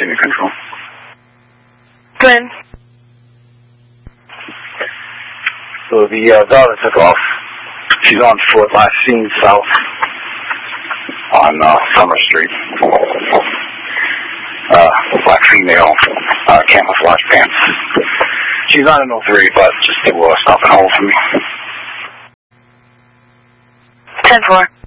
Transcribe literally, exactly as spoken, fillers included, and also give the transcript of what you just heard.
Unit Control. Glenn. So the uh, daughter took off. She's on foot, last seen south on uh, Summer Street. Uh, black female, uh, camouflage pants. She's not in oh three, but just to uh, stop and hold for me. ten four.